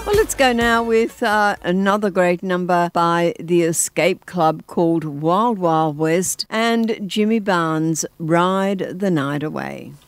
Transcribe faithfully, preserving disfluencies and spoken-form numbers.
Well, let's go now with uh, another great number by the Escape Club called Wild Wild West and Jimmy Barnes' Ride the Night Away.